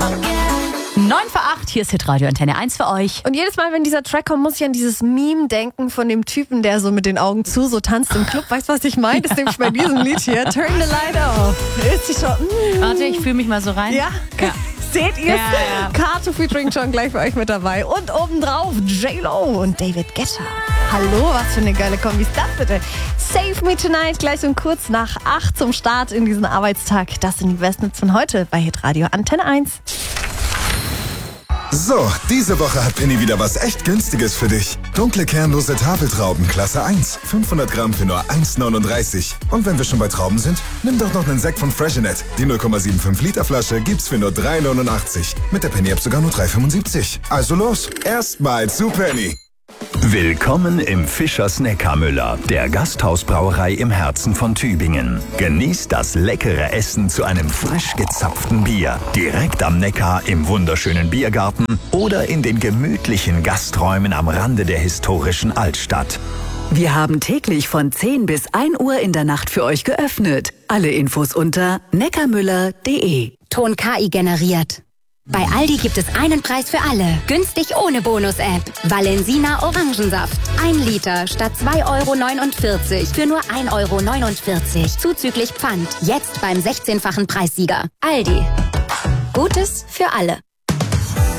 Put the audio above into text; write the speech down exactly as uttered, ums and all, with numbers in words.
neun vor acht, hier ist Hitradio Antenne eins für euch. Und jedes Mal, wenn dieser Track kommt, muss ich an dieses Meme denken von dem Typen, der so mit den Augen zu so tanzt im Club. Weißt du, was ich meine? Das ist nämlich bei diesem Lied hier. Turn the light off. Ist sie schon? Mm. Warte, ich fühle mich mal so rein. Ja? Ja. Seht ihr es? Ja, ja. Kato featuring schon gleich für euch mit dabei. Und obendrauf J-Lo und David Guetta. Hallo, was für eine geile Kombi ist das bitte? Save Me Tonight, gleich um kurz nach acht zum Start in diesen Arbeitstag. Das sind die besten Hits von heute bei Hitradio Antenne eins. So, diese Woche hat Penny wieder was echt Günstiges für dich. Dunkle kernlose Tafeltrauben Klasse eins. fünfhundert Gramm für nur eins neununddreißig. Und wenn wir schon bei Trauben sind, nimm doch noch einen Sekt von Freshenet. Die null Komma fünfundsiebzig Liter Flasche gibt's für nur drei neunundachtzig. Mit der Penny-App sogar nur drei fünfundsiebzig. Also los, erstmal zu Penny. Willkommen im Fischers Neckarmüller, der Gasthausbrauerei im Herzen von Tübingen. Genießt das leckere Essen zu einem frisch gezapften Bier. Direkt am Neckar im wunderschönen Biergarten oder in den gemütlichen Gasträumen am Rande der historischen Altstadt. Wir haben täglich von zehn bis ein Uhr in der Nacht für euch geöffnet. Alle Infos unter neckarmüller punkt de. Ton K I generiert. Bei Aldi gibt es einen Preis für alle. Günstig ohne Bonus-App. Valensina Orangensaft. Ein Liter statt zwei Euro neunundvierzig für nur ein Euro neunundvierzig. Zuzüglich Pfand. Jetzt beim sechzehnfachen Preissieger. Aldi. Gutes für alle.